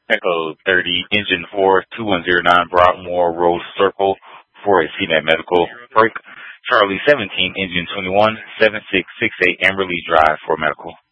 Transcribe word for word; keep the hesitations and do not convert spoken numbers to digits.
Echo thirty, Engine four, two one zero nine Broadmoor Road Circle for a C net medical break. Charlie seventeen, Engine twenty-one, seven six six eight Amberley Drive for medical.